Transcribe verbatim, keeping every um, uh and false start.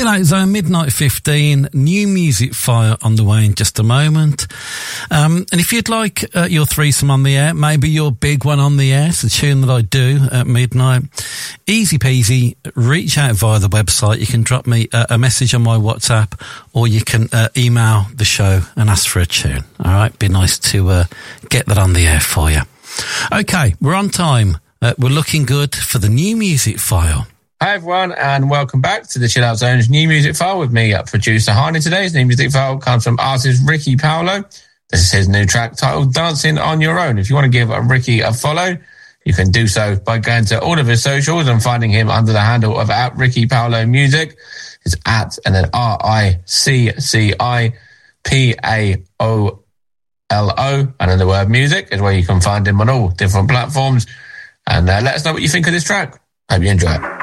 Chill Out Zone, midnight fifteen, new music file on the way in just a moment. Um, and if you'd like uh, your threesome on the air, maybe your big one on the air, it's a tune that I do at midnight, easy peasy, reach out via the website. You can drop me a, a message on my WhatsApp, or you can uh, email the show and ask for a tune. All right, be nice to uh, get that on the air for you. Okay, we're on time. Uh, we're looking good for the new music file. Hi everyone, and welcome back to the Chill Out Zone's new music file with me, producer Harney. Today's new music file comes from artist Ricky Paolo. This is his new track titled Dancing on Your Own. If you want to give Ricky a follow, you can do so by going to all of his socials and finding him under the handle of at Ricky Paolo Music. It's at and then R I C C I P A O L O, and then the word music is where you can find him on all different platforms. And uh, let us know what you think of this track. Hope you enjoy it.